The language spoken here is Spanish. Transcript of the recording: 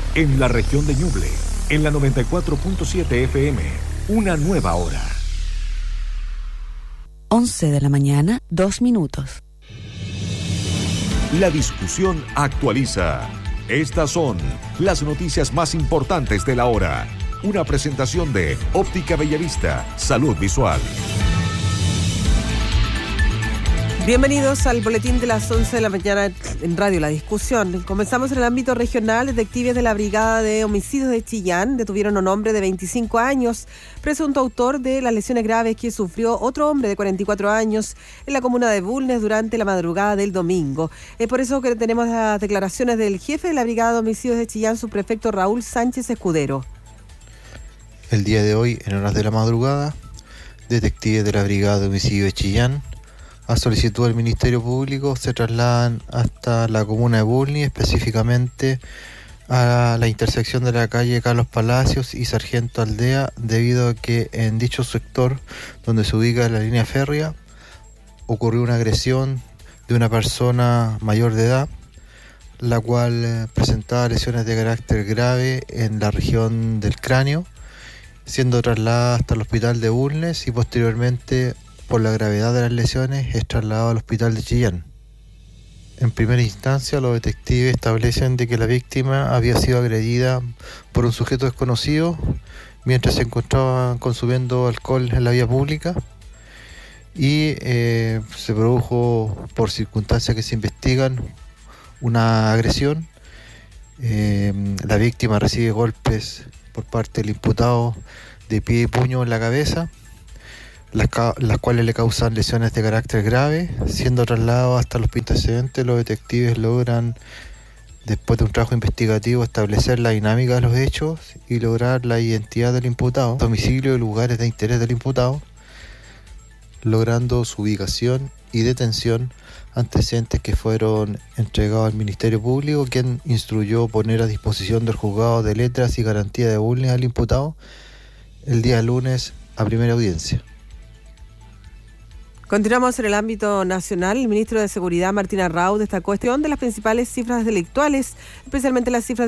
En la región de Ñuble, en la 94.7 FM, una nueva hora. 11 de la mañana, 2 minutos. La discusión actualiza. Estas son las noticias más importantes de la hora. Una presentación de Óptica Bellavista, Salud Visual. Bienvenidos al boletín de las 11 de la mañana en Radio La Discusión. Comenzamos en el ámbito regional. Detectives de la Brigada de Homicidios de Chillán detuvieron a un hombre de 25 años, presunto autor de las lesiones graves que sufrió otro hombre de 44 años en la comuna de Bulnes durante la madrugada del domingo. Es por eso que tenemos las declaraciones del jefe de la Brigada de Homicidios de Chillán, subprefecto Raúl Sánchez Escudero. El día de hoy, en horas de la madrugada, detectives de la Brigada de Homicidios de Chillán, a solicitud del Ministerio Público, se trasladan hasta la comuna de Bulnes, específicamente a la intersección de la calle Carlos Palacios y Sargento Aldea, debido a que en dicho sector, donde se ubica la línea férrea, ocurrió una agresión de una persona mayor de edad, la cual presentaba lesiones de carácter grave en la región del cráneo, siendo trasladada hasta el hospital de Bulnes y posteriormente, por la gravedad de las lesiones, es trasladado al hospital de Chillán. En primera instancia, los detectives establecen de que la víctima había sido agredida por un sujeto desconocido mientras se encontraba consumiendo alcohol en la vía pública y se produjo, por circunstancias que se investigan, una agresión. La víctima recibe golpes por parte del imputado de pie y puño en la cabeza, las cuales le causan lesiones de carácter grave. Siendo trasladado hasta el hospital incidente, los detectives logran, después de un trabajo investigativo, establecer la dinámica de los hechos y lograr la identidad del imputado, domicilio y lugares de interés del imputado, logrando su ubicación y detención, antecedentes que fueron entregados al Ministerio Público, quien instruyó poner a disposición del juzgado de letras y garantía de Bulnes al imputado el día lunes a primera audiencia. Continuamos en el ámbito nacional. El ministro de Seguridad, Martín Arrau, destacó de las principales cifras delictuales, especialmente las cifras